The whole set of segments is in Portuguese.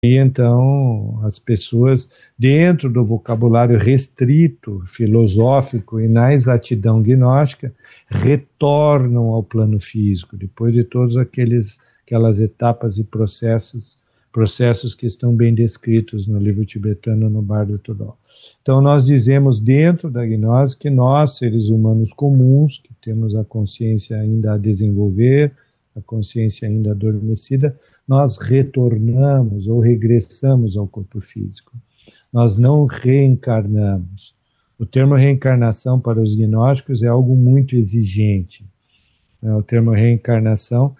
E então as pessoas, dentro do vocabulário restrito, filosófico e na exatidão gnóstica, retornam ao plano físico, depois de todas aquelas etapas e processos que estão bem descritos no livro tibetano, no Bardo Thodol. Então nós dizemos dentro da gnose que nós, seres humanos comuns, que temos a consciência ainda a desenvolver, a consciência ainda adormecida, nós retornamos ou regressamos ao corpo físico. Nós não reencarnamos. O termo reencarnação para os gnósticos é algo muito exigente. O termo reencarnação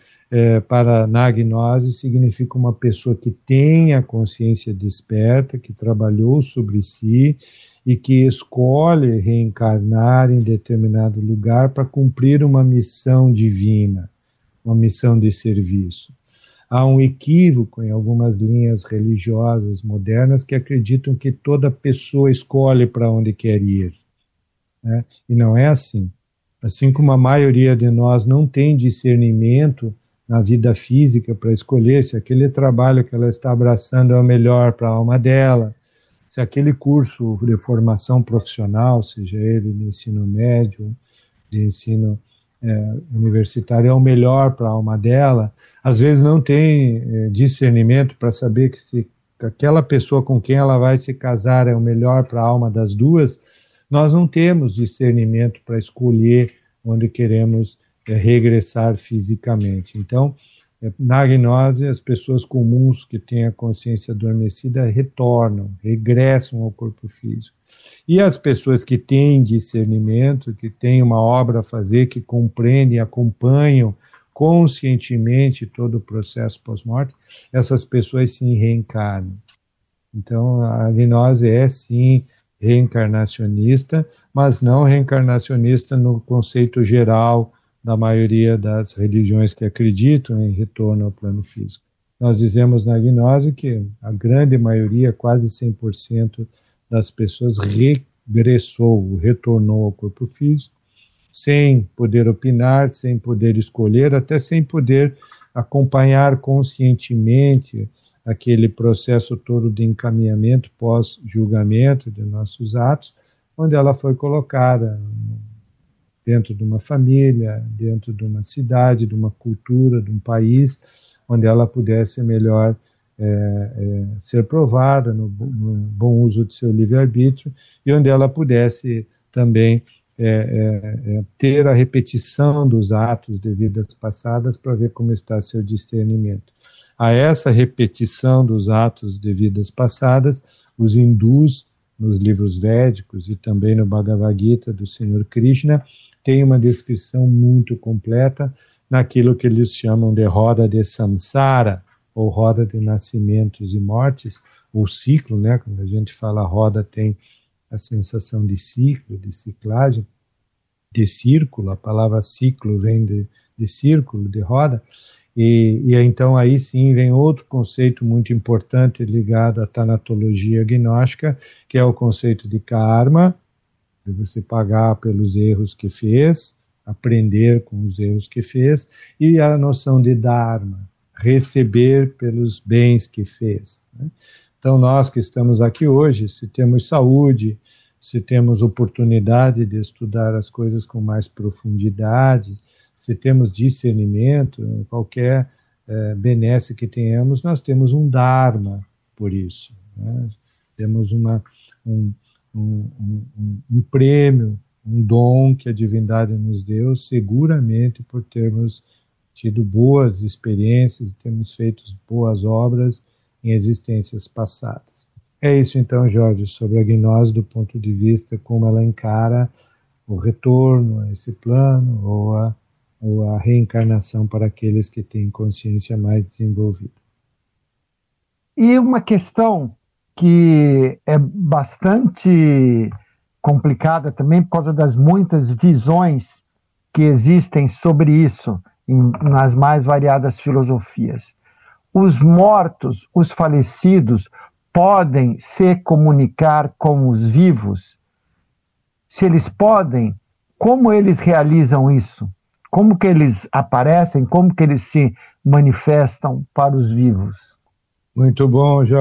na gnose significa uma pessoa que tem a consciência desperta, que trabalhou sobre si e que escolhe reencarnar em determinado lugar para cumprir uma missão divina, uma missão de serviço. Há um equívoco em algumas linhas religiosas modernas que acreditam que toda pessoa escolhe para onde quer ir, né? E não é assim. Assim como a maioria de nós não tem discernimento na vida física para escolher se aquele trabalho que ela está abraçando é o melhor para a alma dela, se aquele curso de formação profissional, seja ele de ensino médio, de ensino universitário, é o melhor para a alma dela, às vezes não tem discernimento para saber que se aquela pessoa com quem ela vai se casar é o melhor para a alma das duas, nós não temos discernimento para escolher onde queremos regressar fisicamente. Então, na gnose, as pessoas comuns que têm a consciência adormecida regressam ao corpo físico. E as pessoas que têm discernimento, que têm uma obra a fazer, que compreendem, acompanham conscientemente todo o processo pós-morte, essas pessoas sim reencarnam. Então, a gnose é sim reencarnacionista, mas não reencarnacionista no conceito geral da maioria das religiões que acreditam em retorno ao plano físico. Nós dizemos na gnose que a grande maioria, quase 100% das pessoas retornou ao corpo físico, sem poder opinar, sem poder escolher, até sem poder acompanhar conscientemente aquele processo todo de encaminhamento pós-julgamento de nossos atos, onde ela foi colocada dentro de uma família, dentro de uma cidade, de uma cultura, de um país, onde ela pudesse melhor ser provada no bom uso de seu livre-arbítrio e onde ela pudesse também ter a repetição dos atos de vidas passadas para ver como está seu discernimento. A essa repetição dos atos de vidas passadas, os hindus, nos livros védicos e também no Bhagavad Gita do Senhor Krishna, tem uma descrição muito completa naquilo que eles chamam de roda de samsara, ou roda de nascimentos e mortes, ou ciclo, né? Quando a gente fala roda, tem a sensação de ciclo, de ciclagem, de círculo, a palavra ciclo vem de círculo, de roda, e então aí sim vem outro conceito muito importante ligado à tanatologia gnóstica, que é o conceito de karma, de você pagar pelos erros que fez, aprender com os erros que fez, e a noção de dharma, receber pelos bens que fez, né? Então nós que estamos aqui hoje, se temos saúde, se temos oportunidade de estudar as coisas com mais profundidade, se temos discernimento, qualquer benesse que tenhamos, nós temos um dharma por isso, né? Temos um prêmio, um dom que a divindade nos deu, seguramente por termos tido boas experiências, termos feito boas obras em existências passadas. É isso então, Jorge, sobre a gnose do ponto de vista como ela encara o retorno a esse plano ou a reencarnação para aqueles que têm consciência mais desenvolvida. E uma questão que é bastante complicada também por causa das muitas visões que existem sobre isso nas mais variadas filosofias. Os mortos, os falecidos, podem se comunicar com os vivos? Se eles podem, como eles realizam isso? Como que eles aparecem? Como que eles se manifestam para os vivos? Muito bom, Jorge.